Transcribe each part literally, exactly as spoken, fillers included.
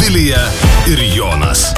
Vilija ir Jonas.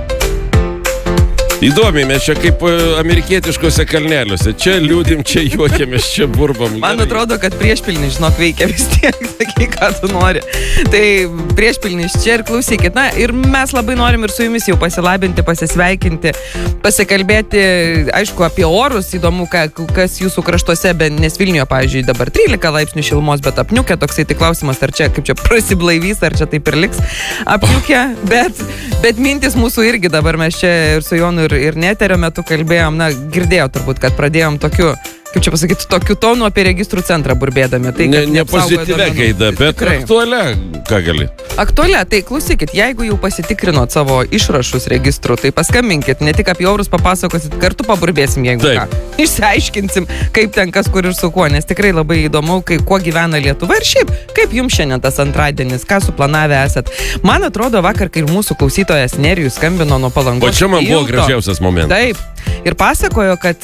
Įdomiai, mes čia kaip amerikietiškose kalneliuose. Čia liūdim, čia juokiamės, čia burbam. Man atrodo, kad priešpilnis, žinok, veikia vis tiek, sakai, ką tu nori. Tai priešpilnis čia ir klausykit. Na, ir mes labai norim ir su jumis jau pasilabinti, pasisveikinti, pasikalbėti, aišku, apie orus. Įdomu, ką, kas jūsų kraštuose, nes Vilniuje, pavyzdžiui, dabar trylika laipsnių šilumos, bet apniukė toksai, tai klausimas, ar čia, kaip čia prasiblaivys, ar čia taip ir liks apniukė. Bet, bet mintis mūsų irgi dabar mes čia ir su Jonu ir ir neterio metu kalbėjom, na, girdėjau turbūt, kad pradėjom tokiu, kaip čia pasakyti, tokiu tonu apie registrų centrą burbėdami. Tai, ne ne pozityvia gaida, bet tikrai aktualia, ką gali. Aktualia, tai klausykit, jeigu jau pasitikrinot savo išrašus registrų, tai paskambinkit, ne tik apie orus papasakosit, kartu paburbėsim, jeigu Taip. ką. Išsiaiškinsim, kaip ten kas kur ir su kuo, nes tikrai labai įdomu, kai, kuo gyvena Lietuva ir šiaip, kaip jums šiandien tas antradienis, ką suplanavę esat. Man atrodo, vakar, kai ir mūsų klausytojas Nerijus skambino nuo Palangos. O čia man buvo gražiausias momentas. Taip. Ir pasakojo, kad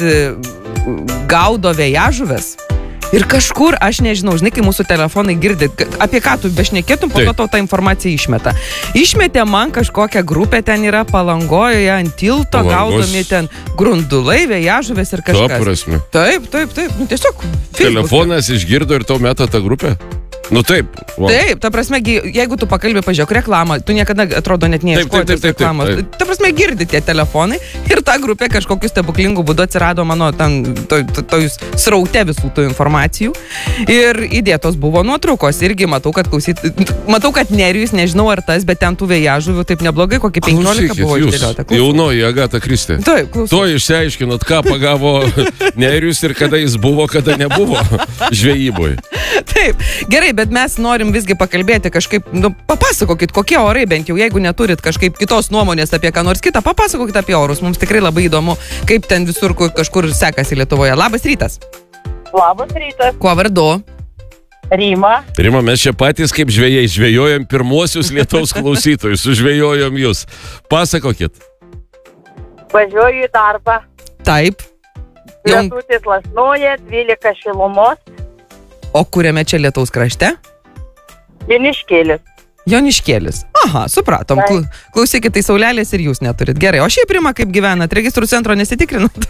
gaudo vėjažuves. Ir kažkur, aš nežinau, žinai, kai mūsų telefonai girdi, apie ką tu bešnekėtum, po to tau tą informaciją išmeta. Išmetė man kažkokią grupę, ten yra Palangojoje, ant tilto, Palangos. gaudomi ten grundulai, vėjažuvės ir kažkas. Tuo prasme. Taip, taip, taip, nu tiesiog Facebook'e. Telefonas išgirdo ir tau meta tą grupę? Nu taip. Wow. Taip, ta prasme, jeigu tu pakalbė, pažiūrėk reklamą, tu niekada, atrodo, net neieškoji tos reklamos. Ta prasme, girdi tie telefonai ir ta grupė kažkokiu stebuklingų būdu atsirado mano ten, to, to, to jūs sraute visų tų informacijų. Ir įdėtos buvo nuotraukos. Irgi matau, kad klausyt, matau, kad Nerijus, nežinau ar tas, bet ten tų vėjažuvių taip neblogai, kokį penkiolika buvo išdėliota. Jaunoji Agata Kristė. Taip, klausykit. To išsiaiškinot, ką pagavo Nerijus ir kada jis buvo, kada nebuvo žvejyboj. Taip, gerai, bet mes norim visgi pakalbėti kažkaip, nu, papasakokit, kokie orai, bent jau jeigu neturit kažkaip kitos nuomonės apie ką nors kitą, papasakokit apie orus, mums tikrai labai įdomu, kaip ten visur kažkur sekasi Lietuvoje. Labas rytas. Labas rytas. Kuo vardu? Rima. Rima, mes čia patys kaip žvejai žvejojam pirmuosius lietaus klausytojus, sužvejojom jūs. Pasakokit. Važiuoju į darbą. Taip. Lietutis lasnoja, dvylika šilumos. O kuriame čia lietaus krašte? Joniškėlis. Joniškėlis. Aha, supratom. Kla- klausykit, tai saulelės ir jūs neturit. Gerai, o šiaip Rima, kaip gyvenat? Registrų centro nesitikrinat?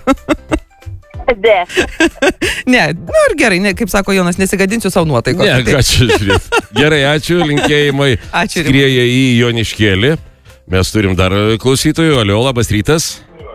De. Ne, nu ir gerai, ne, kaip sako Jonas, nesigadinsiu savo nuotaikos. Ne, ką čia žiūrėt. Gerai, ačiū, linkėjimai Ačiū, Rima. skrieja į Joniškėlį. Mes turim dar klausytojų. Alio, labas rytas.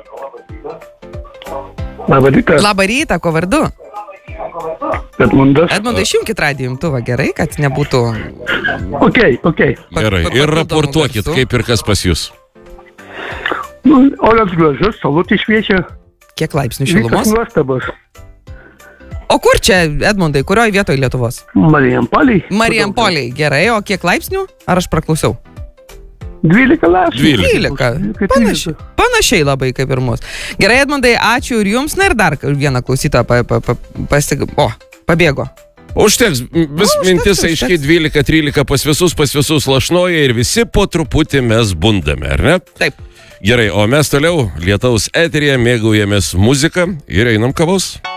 Labą rytą. Labą rytą, kuo vardu? Edmundas. Edmundai, išjungkit radijo imtuvą, gerai, kad nebūtų... Ok, ok. Gerai, pa- ir papildomų raportuokit, garsų. kaip ir kas pas jūs. Nu, oras gražus, saulutė šviečia. Kiek laipsnių Viskas šilumos? nuostabus. O kur čia, Edmundai, kurioje vietoje Lietuvos? Marijampoliai. Marijampoliai, gerai, o kiek laipsnių? Ar aš praklausiau? dvylika laipsnių. dvylika. Panašiai, panašiai labai kaip ir mus. Gerai, Edmundai, ačiū ir jums. Na ir dar vieną klausytą pa, pa, pa, pasig... O, pabėgo. Užteks, vis Nu, mintis užteks, aiškiai užteks. dvylika trylika pas visus, pas visus lašnoja ir visi po truputį mes bundame, ar ne? Taip. Gerai, o mes toliau lietaus eteryje mėgaujamės muziką ir einam kavos.